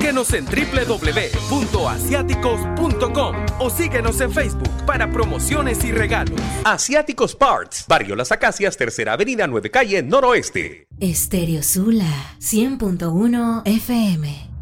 Búsquenos en www.asiáticos.com o síguenos en Facebook para promociones y regalos. Asiáticos Parts, Barrio Las Acacias, Tercera Avenida, 9 Calle, Noroeste. Estéreo Sula, 100.1 FM.